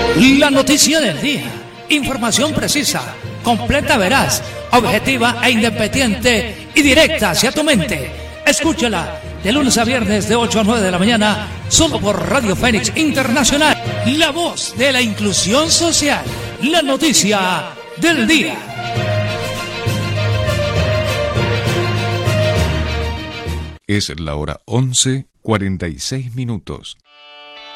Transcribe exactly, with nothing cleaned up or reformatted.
La noticia del día. Información precisa, completa, veraz, objetiva e independiente y directa hacia tu mente. Escúchala de lunes a viernes de ocho a nueve de la mañana, solo por Radio Fénix Internacional. La voz de la inclusión social. La noticia del día. Es la hora once cuarenta y seis minutos.